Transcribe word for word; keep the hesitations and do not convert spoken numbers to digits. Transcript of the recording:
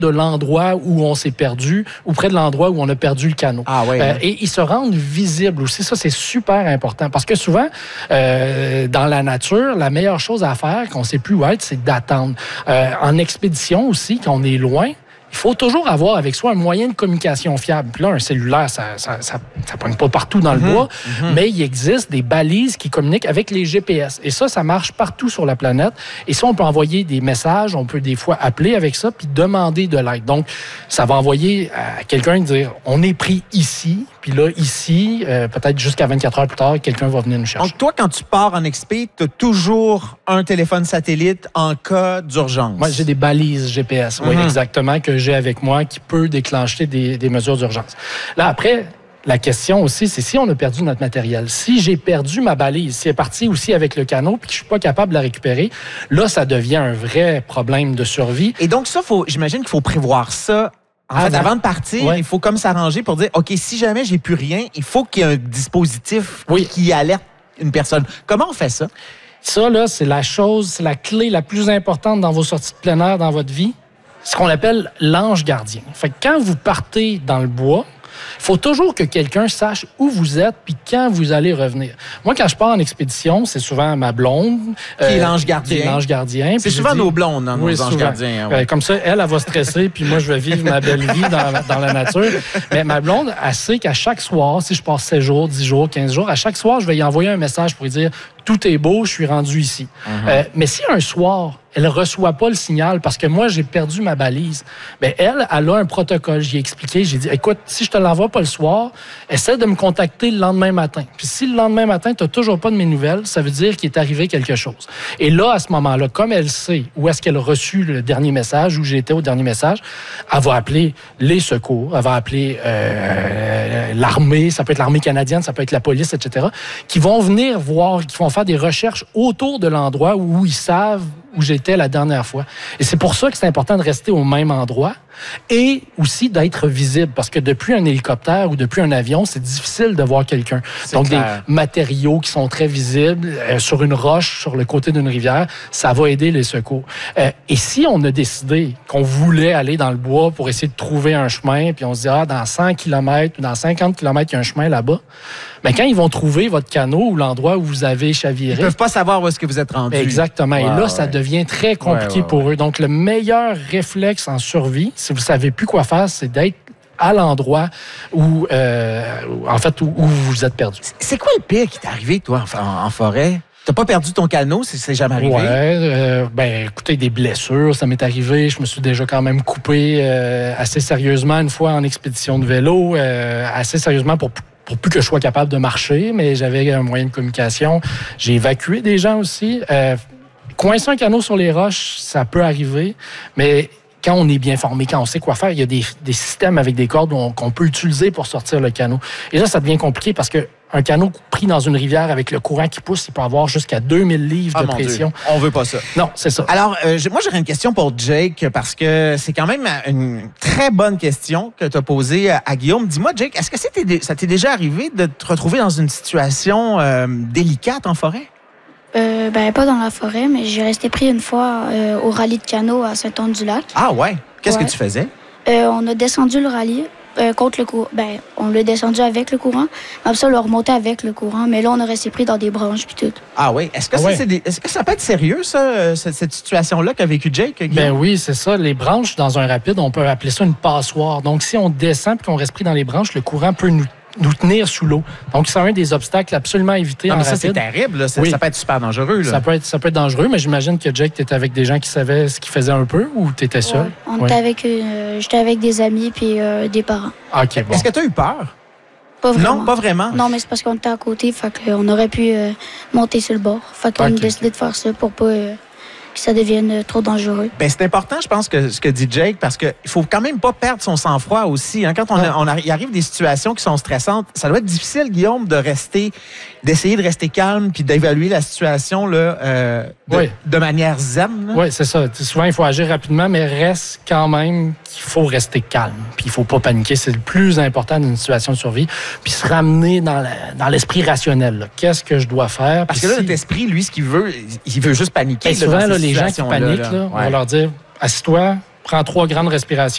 de l'endroit où on s'est perdu ou près de l'endroit où on a perdu le canot. Ah ouais, euh, hein? Et ils se rendent visibles aussi. Ça, c'est super important parce que souvent, euh, dans la nature, la meilleure chose à faire, qu'on ne sait plus où être, c'est d'attendre. Euh, en expédition aussi, quand on est loin, il faut toujours avoir avec soi un moyen de communication fiable. Puis là, un cellulaire, ça ça, ça, ça pogne pas partout dans le mm-hmm. bois, Mm-hmm. mais il existe des balises qui communiquent avec les G P S. Et ça, ça marche partout sur la planète. Et ça, on peut envoyer des messages, on peut des fois appeler avec ça, puis demander de l'aide. Donc, ça va envoyer à quelqu'un dire, on est pris ici, puis là, ici, euh, peut-être jusqu'à vingt-quatre heures plus tard, quelqu'un va venir nous chercher. Donc, toi, quand tu pars en expé, tu as toujours un téléphone satellite en cas d'urgence. Moi, j'ai des balises G P S, mm-hmm. oui, exactement, que j'ai avec moi qui peut déclencher des, des mesures d'urgence. Là, après, la question aussi, c'est si on a perdu notre matériel. Si j'ai perdu ma balise, si elle est partie aussi avec le canot puis que je suis pas capable de la récupérer, là, ça devient un vrai problème de survie. Et donc, ça, faut, j'imagine qu'il faut prévoir ça. En fait, avant de partir, ouais. il faut comme s'arranger pour dire, OK, si jamais j'ai plus rien, il faut qu'il y ait un dispositif oui. qui alerte une personne. Comment on fait ça? Ça, là, c'est la chose, c'est la clé la plus importante dans vos sorties de plein air dans votre vie. Ce qu'on appelle l'ange gardien. Fait que quand vous partez dans le bois, il faut toujours que quelqu'un sache où vous êtes puis quand vous allez revenir. Moi, quand je pars en expédition, c'est souvent ma blonde. Qui est euh, l'ange gardien. Qui est l'ange gardien. C'est souvent dis, nos blondes, hein, oui, nos anges souvent. gardiens. Ouais. Euh, comme ça, elle, elle va stresser puis moi, je vais vivre ma belle vie dans, dans la nature. Mais ma blonde, elle sait qu'à chaque soir, si je passe sept jours, dix jours, quinze jours, à chaque soir, je vais y envoyer un message pour lui dire « Tout est beau, je suis rendu ici. Mm-hmm. » euh, Mais si un soir, elle ne reçoit pas le signal parce que moi, j'ai perdu ma balise. Bien, elle, elle a un protocole. J'y ai expliqué. J'ai dit, écoute, si je te l'envoie pas le soir, essaie de me contacter le lendemain matin. Puis si le lendemain matin, tu n'as toujours pas de mes nouvelles, ça veut dire qu'il est arrivé quelque chose. Et là, à ce moment-là, comme elle sait où est-ce qu'elle a reçu le dernier message, où j'étais au dernier message, elle va appeler les secours, elle va appeler euh, l'armée, ça peut être l'armée canadienne, ça peut être la police, et cetera, qui vont venir voir, qui vont faire des recherches autour de l'endroit où ils savent où j'étais la dernière fois. Et c'est pour ça que c'est important de rester au même endroit et aussi d'être visible. Parce que depuis un hélicoptère ou depuis un avion, c'est difficile de voir quelqu'un. C'est Donc, clair. Des matériaux qui sont très visibles euh, sur une roche, sur le côté d'une rivière, ça va aider les secours. Euh, et si on a décidé qu'on voulait aller dans le bois pour essayer de trouver un chemin, puis on se dit, ah, dans cent kilomètres ou dans cinquante kilomètres, il y a un chemin là-bas, bien, quand ils vont trouver votre canot ou l'endroit où vous avez chaviré... Ils ne peuvent pas savoir où est-ce que vous êtes rendu. Exactement. Wow, et là, ouais. ça devient très compliqué ouais, ouais, pour ouais. eux. Donc, le meilleur réflexe en survie, si vous ne savez plus quoi faire, c'est d'être à l'endroit où, euh, en fait, où, où vous vous êtes perdu. C'est quoi le pire qui t'est arrivé, toi, en, en forêt? T'as pas perdu ton canot, c'est, c'est jamais arrivé? Ouais, euh, ben, écoutez, des blessures, ça m'est arrivé. Je me suis déjà quand même coupé euh, assez sérieusement une fois en expédition de vélo, euh, assez sérieusement pour pour plus que je sois capable de marcher, mais j'avais un moyen de communication. J'ai évacué des gens aussi. Euh, coincer un canot sur les roches, ça peut arriver, mais quand on est bien formé, quand on sait quoi faire, il y a des, des systèmes avec des cordes on, qu'on peut utiliser pour sortir le canot. Et là, ça devient compliqué parce que un canot pris dans une rivière avec le courant qui pousse, il peut avoir jusqu'à deux mille livres ah, de pression. Dieu. On veut pas ça. Non, c'est ça. Alors, euh, moi, j'aurais une question pour Jake parce que c'est quand même une très bonne question que tu as posée à Guillaume. Dis-moi, Jake, est-ce que c'était, ça t'est déjà arrivé de te retrouver dans une situation euh, délicate en forêt? Euh, ben, pas dans la forêt, mais j'ai resté pris une fois euh, au rallye de canot à Saint-Anne-du-Lac. Ah ouais? Qu'est-ce ouais. que tu faisais? Euh, on a descendu le rallye. Euh, contre le courant. Ben, on l'a descendu avec le courant. Après ça, on l'a remonté avec le courant. Mais là, on a resté pris dans des branches puis tout. Ah oui? Est-ce que, ah ça, ouais. c'est des... Est-ce que ça peut être sérieux, ça, cette, cette situation-là qu'a vécu Jake? Guillaume? Ben oui, c'est ça. Les branches, dans un rapide, on peut appeler ça une passoire. Donc, si on descend et qu'on reste pris dans les branches, le courant peut nous nous tenir sous l'eau. Donc, c'est un des obstacles absolument à éviter non, en mais ça, rapide. c'est terrible. Là. Ça, oui. ça peut être super dangereux. Là. Ça peut être, ça peut être dangereux, mais j'imagine que Jake, tu étais avec des gens qui savaient ce qu'ils faisaient un peu ou tu étais seul? Ouais. On ouais. était avec, euh, j'étais avec des amis puis euh, des parents. OK, bon. Est-ce que tu as eu peur? Pas vraiment. Non, pas vraiment? Non, mais c'est parce qu'on était à côté, fait qu'on aurait pu euh, monter sur le bord. Fait qu'on okay, a décidé okay. de faire ça pour pas... Euh, que ça devienne trop dangereux. Bien, c'est important, je pense, que ce que dit Jake, parce qu'il ne faut quand même pas perdre son sang-froid aussi. Hein. Quand on, a, on a, il arrive des situations qui sont stressantes, ça doit être difficile, Guillaume, de rester, d'essayer de rester calme puis d'évaluer la situation là, euh, de, oui. de manière zen. Oui, c'est ça. Souvent, il faut agir rapidement, mais reste quand même qu'il faut rester calme. Puis il ne faut pas paniquer. C'est le plus important d'une situation de survie. Puis se ramener dans, la, dans l'esprit rationnel. Là. Qu'est-ce que je dois faire? Parce puis que là, si... notre esprit, lui, ce qu'il veut, il veut juste paniquer. Et souvent, là, les gens qui paniquent, là, là, ouais. on va leur dire, assis-toi, prends trois grandes respirations.